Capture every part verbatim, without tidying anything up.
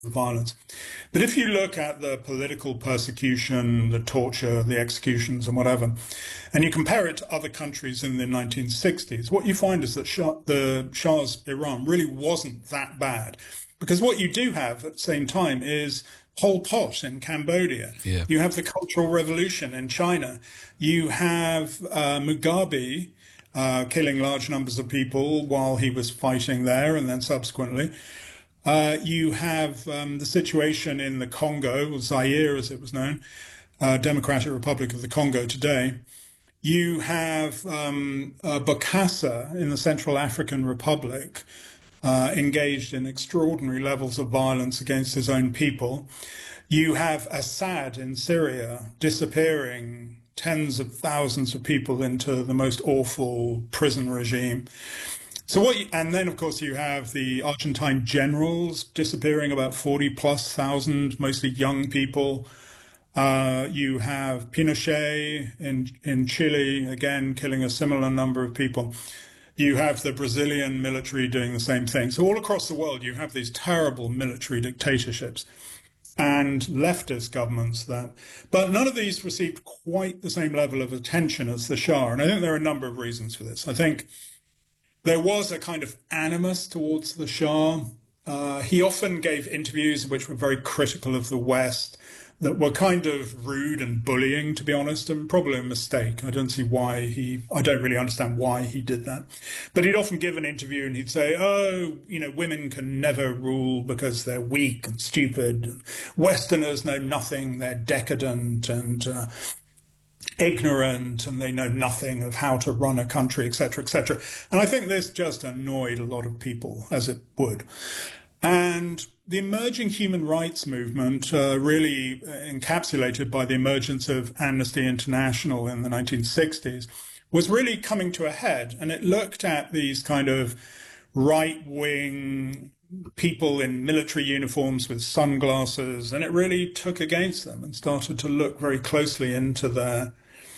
violence. But if you look at the political persecution, the torture, the executions and whatever, and you compare it to other countries in the nineteen sixties, what you find is that Shah, the Shah's Iran really wasn't that bad. Because what you do have at the same time is Pol Pot in Cambodia. Yeah. You have the Cultural Revolution in China. You have uh, Mugabe uh, killing large numbers of people while he was fighting there and then subsequently. Uh, you have um, the situation in the Congo, or Zaire as it was known, uh, Democratic Republic of the Congo today. You have um, uh, Bokassa in the Central African Republic, uh, engaged in extraordinary levels of violence against his own people. You have Assad in Syria disappearing tens of thousands of people into the most awful prison regime. So what, you, and then of course you have the Argentine generals disappearing about forty plus thousand, mostly young people. Uh, you have Pinochet in in Chile, again killing a similar number of people. You have the Brazilian military doing the same thing. So all across the world you have these terrible military dictatorships and leftist governments that, but none of these received quite the same level of attention as the Shah. And I think there are a number of reasons for this. I think there was a kind of animus towards the Shah. Uh, he often gave interviews which were very critical of the West, that were kind of rude and bullying, to be honest, and probably a mistake. I don't see why he, I don't really understand why he did that. But he'd often give an interview and he'd say, oh, you know, women can never rule because they're weak and stupid. Westerners know nothing, they're decadent and uh, ignorant, and they know nothing of how to run a country, et cetera, et cetera. And I think this just annoyed a lot of people, as it would. And the emerging human rights movement, uh, really encapsulated by the emergence of Amnesty International in the nineteen sixties, was really coming to a head. And it looked at these kind of right-wing people in military uniforms with sunglasses, and it really took against them and started to look very closely into their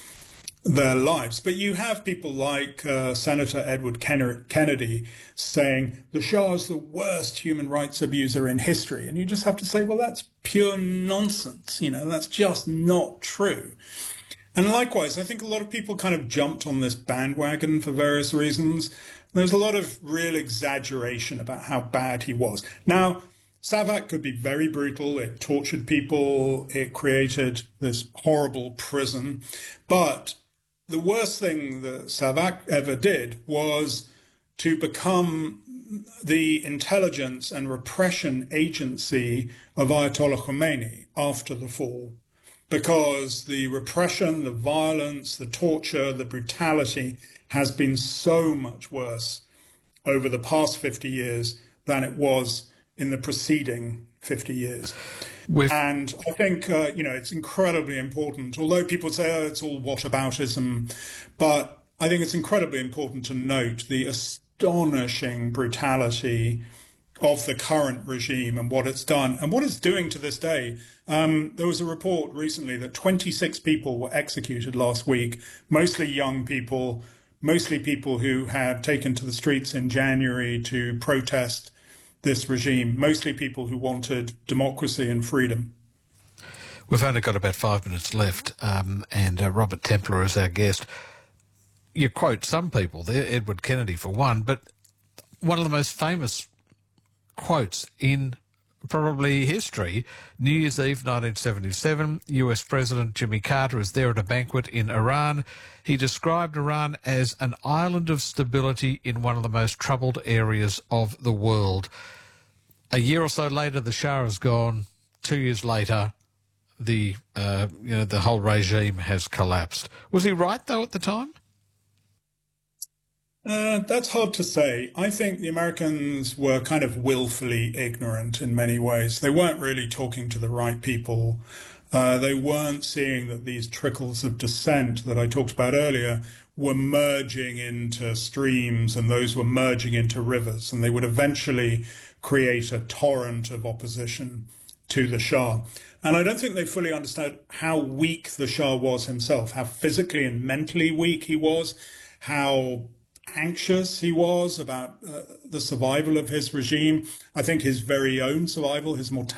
their lives. But you have people like uh, Senator Edward Kennedy saying the Shah is the worst human rights abuser in history. And you just have to say, well, that's pure nonsense. You know, that's just not true. And likewise, I think a lot of people kind of jumped on this bandwagon for various reasons. There's a lot of real exaggeration about how bad he was. Now, SAVAK could be very brutal. It tortured people. It created this horrible prison. But the worst thing that SAVAK ever did was to become the intelligence and repression agency of Ayatollah Khomeini after the fall, because the repression, the violence, the torture, the brutality has been so much worse over the past fifty years than it was in the preceding fifty years. With... And I think, uh, you know, it's incredibly important, although people say, oh, it's all whataboutism, but I think it's incredibly important to note the astonishing brutality of the current regime and what it's done and what it's doing to this day. Um, there was a report recently that twenty-six people were executed last week, mostly young people, mostly people who had taken to the streets in January to protest this regime, mostly people who wanted democracy and freedom. We've only got about five minutes left, um, and uh, Robert Templer is our guest. You quote some people there, Edward Kennedy for one, but one of the most famous quotes in probably history, New Year's Eve nineteen seventy-seven, U S President Jimmy Carter is there at a banquet in Iran. He described Iran as an island of stability in one of the most troubled areas of the world. A year or so later, the Shah is gone. Two years later, the uh, you know the whole regime has collapsed. Was he right, though, at the time? Uh, that's hard to say. I think the Americans were kind of willfully ignorant in many ways. They weren't really talking to the right people. Uh, they weren't seeing that these trickles of dissent that I talked about earlier were merging into streams, and those were merging into rivers, and they would eventually create a torrent of opposition to the Shah. And I don't think they fully understood how weak the Shah was himself, how physically and mentally weak he was, how anxious he was about uh, the survival of his regime. I think his very own survival, his mortality,